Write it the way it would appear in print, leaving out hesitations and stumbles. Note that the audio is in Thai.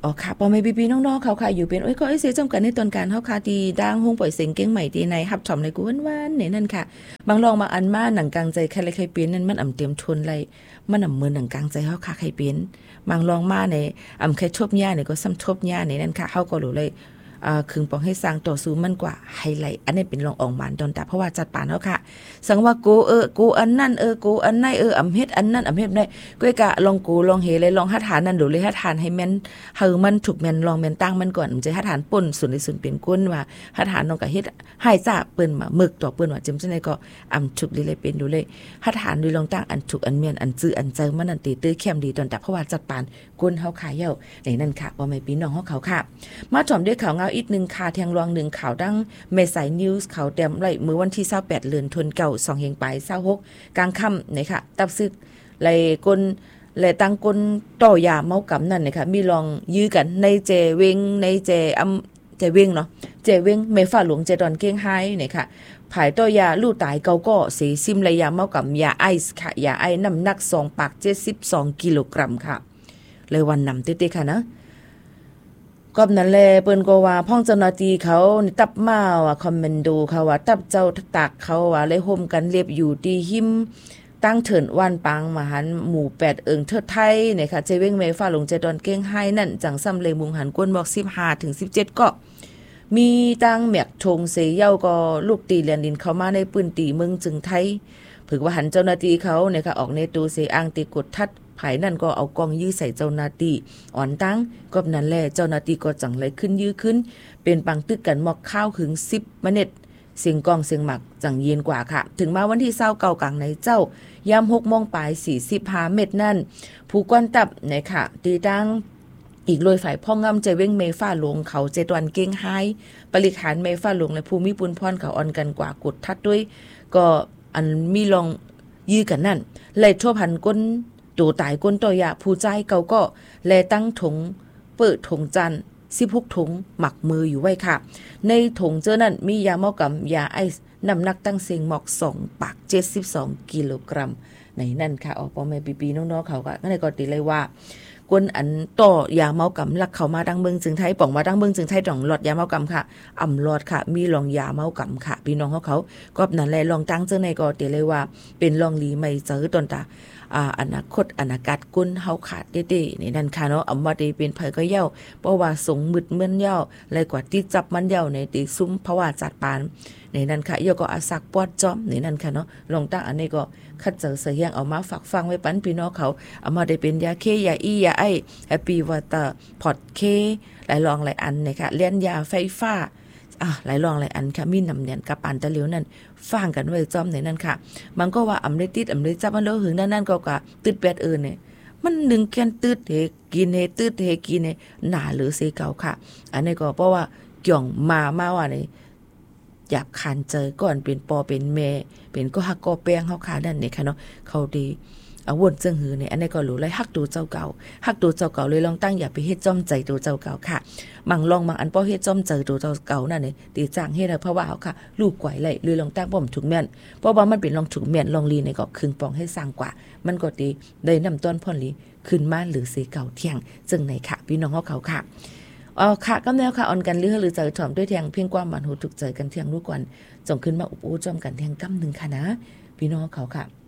อ๋อค่ะปอไม่ปีๆน้องๆเขาค่ะอยู่เป็นโอ้ยก็เสียจำกันในตอนการเฮาค่ะที่ดังฮงปล่อยเสียงเก้งใหม่ที่ในฮับถอมในกูวันๆเนี่ยนั่นค่ะบางลองบางอันมาหนังกลางใจใครเลยใครเปลี่ยนนั่นมันเตรียมชนไรมันเหมือนหนังกลางใจเฮาค่ะใครเปลี่ยนบางลองมาในใครชบหญ้าเนี่ยก็ซ้ำชบหญ้าเนี่ยนั่นค่ะเฮาก็รู้เลยคึงปองให้สร้างต่อสู้มันกว่าไฮไลท์อันนี้เป็นรองออกมานตอนแต่เพราะว่าจัดปานเฮาค่ะสังว่ากูอันนั่นกูอันไหนเฮ็ดอันนั้นเฮ็ดได้ก้อยกะลองกูลองเฮเลยลองหัดฐานนั่นดูเลยหัดฐานให้แม่นมันถูกแม่นลองแม่นตั้งมันก่อนมันจะหัดฐานป่นส่วนในส่วนเป็นก้นว่าหัดฐานน้องก็เฮ็ดให้จ้าเปิ้นมามึกต่อเปิ้นว่าจำจังได๋ก็ถูกเลยเป็นดูเลยหัดฐานด้วยลองตั้งอันถูกอันแม่นอันจื้ออันเจอมันนั่นตีตื้อเข้มดีตอนแต่เพราะว่าจัดปานก้นเฮาขายเย้าในนั่นค่ะบ่แม่นพี่น้องเฮาเขาค่ะมาจอมด้วยข่าวเงาอีกนึงค่ะเทียงรอง1ข่าวดังเมษายนิวส์ข่าวแต้มไล่มื้อวันที่28เดือนธันวาคม2เฮงปลาย26กลางค่ำนี่ค่ะตับซึกไล่กลและตั้งกลต่อยาเมากำนั่นนะคะมีลองยื้อกันในเจเวงในเจเวงเนาะเจเวงเมฟ้าหลวงเจดอนเก้งไฮนี่ค่ะภายต่อยาลู่ตายเกาก็สีซิมระยะเมากำยาไอซ์ค่ะยาไอน้ำหนัก2ปาก72กิโลกรัมค่ะเลยวันนำติ๊ๆค่ะนะก็นั่นแหละเปิ้นก็ว่าพ้องเจ้าหน้าที่เขาตับมาว่าคอมเมนโดเขาว่าตับเจ้าตักเขาว่าเลยห่มกันเรียบอยู่ที่หิมตั้งเถินวันปังมหันหมู่8เอิงเทิดไทยเนี่ยค่ะเจเว้งเมฟ้าหลงเจดอนเก้งไห้นั่นจังซ้ำเลยมุงหันกวนบอก15ถึง17ก็มีตั้งแมกทงเสยเย้าก็ลูกตีเลียนดินเข้ามาในปืนตีเมืองจึงไทยฝึกว่าหันเจ้าหน้าที่เขาเนี่ยค่ะออกในตูเสอ้างตีกดทัดภายนั่นก็เอากองยื้อใส่เจ้าหน้าที่อ่อนตั้งก็นั้นแหละเจ้าหน้าที่ก็จังเลยขึ้นยื้อขึ้นเป็นปังตึกกันหมอกข้าวถึง10 เมตรเสียงกองเสียงหมักจังเย็นกว่าค่ะถึงมาวันที่29กลางในเจ้ายาม6 โมงปลาย45 เมตรนั่นผู้กวนตับเนี่ยค่ะตีตั้งอีกลอยฝ่ายพ่องงำใจเว้งเมฟ้าหลวงเขาเจดวันเก้งไฮปริขารเมฟ้าหลวงและภูมิปุนพรเขาอ่อนกันกว่ากดทัดด้วยก็อันมีลองยื้อกันนั่นเลยทั่วพันก้นตัวตายก้นตัวยาผู้ใจเก่าก็แลตั้งถุงเปิดถุงจัน16 ถุงหมักมืออยู่ไว้ค่ะในถุงเจอนั่นมียาเมากำยาไอซ์น้ำหนักตั้งเสียงหมอก2ปาก72กิโลกรัมในนั่นค่ะออกปอแม่ปีๆน้องๆเขาก็ในก็ติเลยว่ากวนอันต่อยาเมากำลักเข้ามาดังเมืองจึงไทยป่องมาดังเมืองจึงไทยจ่องหลอดยาเมากำค่ะหลอดค่ะมีลองยาเมากำค่ะพี่น้องเขาก็นั่นแหละลองตั้งเจอในก็ติเลยว่าเป็นลองลีไม่เจอตนตาอนาคตอนาคตกุนเฮาขาดเด้ๆนี่นั่นค่ะเนาะอำว่าได้เป็นไผก็เย้าเพราะว่าสงมึดเมือนเย้าหลายกว่าที่จับมันเย้าในติซุ้มเพราะว่าจัดปานในนั่นค่ะเย้าก็อาศักปอดจอมนี่นั่นค่ะเนาะลองตั้งอันนี้ก็คัดเจอเสียงเอามาฝากฟังไว้ปันพี่น้องเขาเอามาได้เป็นยาเคยาอียาไอแฮปปี้วอเตอร์พอดเคหลายลองหลายอันเนี่ยค่ะเลียนยาไฟฟ้าหลายรองหลายอันค่ะมีน้ำเนียนกับปานตะเหลียวนั่นฟังกันไว้จอมในนั่นค่ะมันก็ว่าได้ติดได้จับมันแล้วหึงนั่นก็กะตืดแปดเนี่ยมันนึงแค่ตืดเฮกินเฮตืดเฮกินเฮหนาหรือเสเก่าค่ะอันนี้ก็เพราะว่าเกี่ยงมาว่านี่อยากคันเจอก่อนเป็นปอเป็นแม่เป็นก็ฮักก็แป้งเฮาค่ะนั่นนี่ค่ะเนาะเขาดีวนเจิงหือเนี่ยอันนี้ก็รู้เลยฮักตัวเจ้าเก่าฮักตัวเจ้าเก่าเลยลองตั้งอย่าไปเฮ็ดจ้อมใจตัวเจ้าเก่าค่ะบางอันป้อเฮ็ดจ้อมใจตัวเจ้าเก่านั่นนี่ตีจ้างเฮ็ดเพราะว่าเขาค่ะลูกไกวเลยเลยลองตั้งบ่มถูกแม่นเพราะว่ามันเป็นลองถูกแม่นลองลีนี่ก็ครึ่งปองให้สร้างกว่ามันก็ดีได้นำต้นพ่นลีขึ้นมาหรือเสเก่าเที่ยงจึงไหนค่ะพี่น้องเขาค่ะค่ะกำแนวค่ะออนกันหรือเจอถอมด้วยเที่ยงเพียงความหวานหูถูกใจกันเที่ยงรู้ก่อนส่งขึ้นมาอุบอู้จอมกันเที่ยงกำนึงค่ะนะพี่น้องเขาค่ะ